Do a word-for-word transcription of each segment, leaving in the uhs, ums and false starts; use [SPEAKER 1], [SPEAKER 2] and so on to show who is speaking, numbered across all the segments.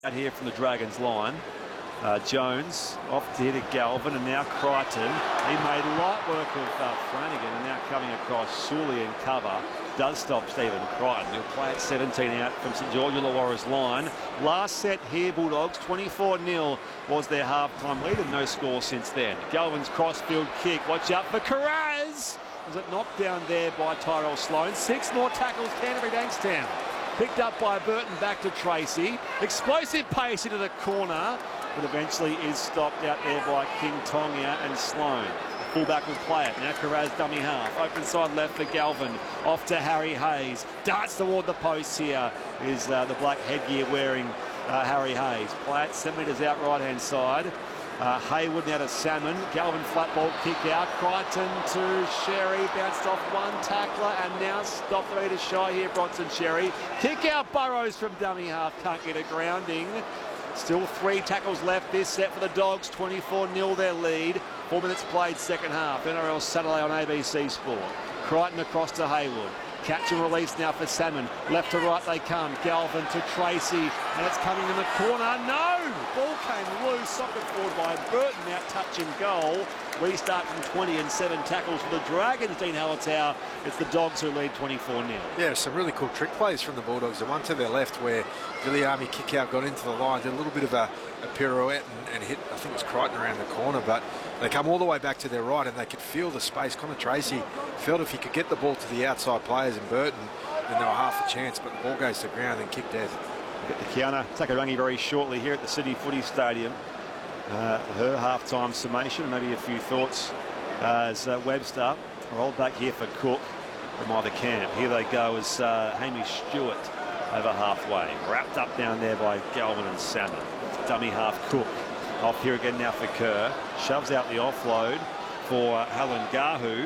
[SPEAKER 1] Out here from the Dragons line. Uh, Jones off to hit at Galvin, and now Crichton. He made light work of uh, Flanagan, and now coming across Sully in cover. Does stop Stephen Crichton. He'll play at seventeen out from St George Illawarra's line. Last set here, Bulldogs, twenty-four nil was their half-time lead, and no score since then. Galvin's crossfield kick. Watch out for Carraz. Was it knocked down there by Tyrell Sloan? Six more tackles, Canterbury Bankstown. Picked up by Burton, back to Tracy. Explosive pace into the corner, but eventually is stopped out there by King Tonga and Sloan. The fullback will play it. Now Carraz dummy half. Open side left for Galvin. Off to Harry Hayes. Darts toward the post here is uh, the black headgear wearing uh, Harry Hayes. Play it seven metres out right hand side. Uh, Hayward now to Salmon. Galvin flat ball kick out. Crichton to Sherry. Bounced off one tackler and now stopped the to shy here. Bronson Sherry. Kick out Burrows from dummy half. Can't get a grounding. Still three tackles left this set for the Dogs. twenty-four nil their lead. Four minutes played second half. N R L Saturday on A B C Sport. Crichton across to Hayward. Catch and release now for Salmon. Left to right they come. Galvin to Tracy. And it's coming in the corner. No! Ball came loose. Socket forward by Burton. Now touch and goal. Restart from twenty and seven tackles for the Dragons. Dean Hallertau. It's the Dogs who lead twenty-four nil.
[SPEAKER 2] Yeah, some really cool trick plays from the Bulldogs. The one to their left where Viliami kick out got into the line, did a little bit of a, a pirouette and, and hit, I think it was Crichton around the corner, but they come all the way back to their right and they could feel the space. Connor Tracy felt if he could get the ball to the outside players in Burton, then they were half a chance, but the ball goes to the ground and kicked dead.
[SPEAKER 1] We'll get to Kiana Takarangi very shortly here at the City Footy Stadium. Uh, her half-time summation, maybe a few thoughts uh, as uh, Webster rolled back here for Cook from either camp. Here they go as uh, Hamish Stewart over halfway. Wrapped up down there by Galvin and Salmon. Dummy half Cook. Off here again now for Kerr. Shoves out the offload for uh, Halangahu.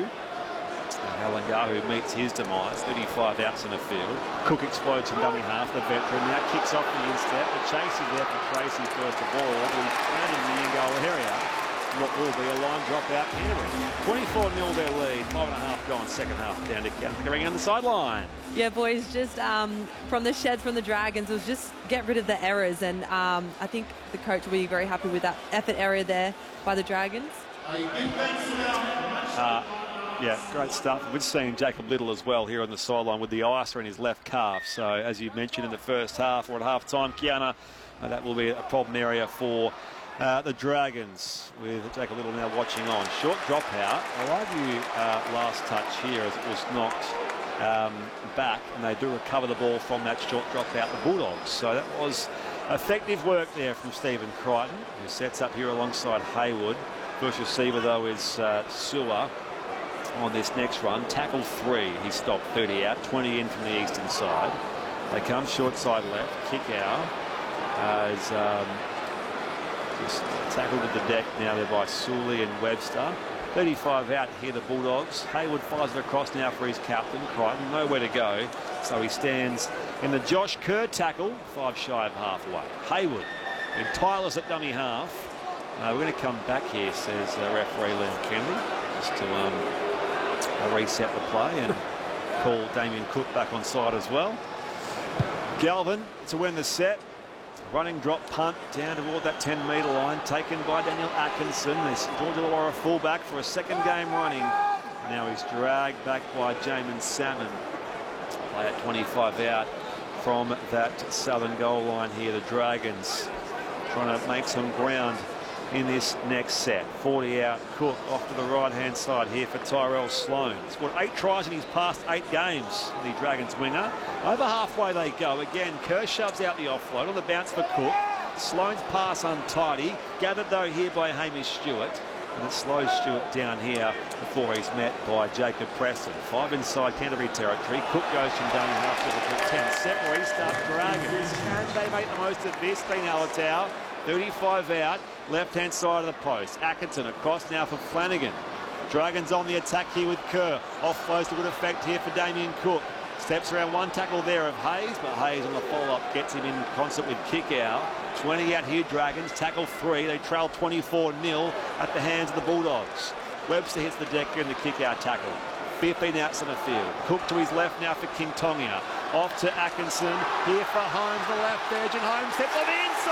[SPEAKER 1] And Halangahu meets his demise. thirty-five outs in the field. Cook explodes from dummy half. The veteran now kicks off the instep. The chase is there for Tracy first of all. He's found in the in-goal area. What will be a line drop out here. twenty-four nil their lead. Five and a half gone second half down to Kiana on the sideline.
[SPEAKER 3] Yeah, boys, just um, from the sheds from the Dragons, it was just get rid of the errors. And um, I think the coach will be very happy with that effort area there by the Dragons.
[SPEAKER 1] Uh, yeah, great stuff. We've seen Jacob Little as well here on the sideline with the icer in his left calf. So, as you mentioned in the first half or at half time, Kiana, uh, that will be a problem area for uh, the Dragons, with Jacob Little now watching on. Short drop out. I'll argue uh, last touch here as it was knocked um, back, and they do recover the ball from that short drop out, the Bulldogs. So that was effective work there from Stephen Crichton, who sets up here alongside Hayward. First receiver, though, is uh, Sewer on this next run. Tackle three. He stopped thirty out, twenty in from the eastern side. They come short side left. Kick out. Uh, is um, just tackled at the deck now there by Sully and Webster. thirty-five out here, the Bulldogs. Hayward fires it across now for his captain, Crichton. Nowhere to go. So he stands in the Josh Kerr tackle, five shy of halfway. Hayward in tireless at dummy half. Uh, we're going to come back here, says uh, referee Len Kennedy, just to um, uh, reset the play and call Damien Cook back on side as well. Galvin to win the set. Running drop punt down toward that ten metre line, taken by Daniel Atkinson. This George Illawarra fullback for a second game running. Now he's dragged back by Jamin Salmon. Play at twenty-five out from that southern goal line here. The Dragons trying to make some ground in this next set. forty out, Cook off to the right-hand side here for Tyrell Sloan. He's scored eight tries in his past eight games, the Dragons winger. Over halfway they go. Again, Kerr shoves out the offload on the bounce for Cook. Sloan's pass untidy. Gathered, though, here by Hamish Stewart. And it slows Stewart down here before he's met by Jacob Preston. Five inside Canterbury territory. Cook goes from down half to the ten. Set restart Dragons. Can they make the most of this? Dean Hallertau. thirty-five out, left-hand side of the post. Atkinson across now for Flanagan. Dragons on the attack here with Kerr. Offloads to good effect here for Damien Cook. Steps around one tackle there of Hayes, but Hayes on the follow-up gets him in concert with kick out. twenty out here, Dragons. Tackle three. They trail twenty-four nil at the hands of the Bulldogs. Webster hits the deck in the kick out tackle. fifteen out centre field. Cook to his left now for King Tonga. Off to Atkinson. Here for Holmes, the left edge, and Holmes steps on in.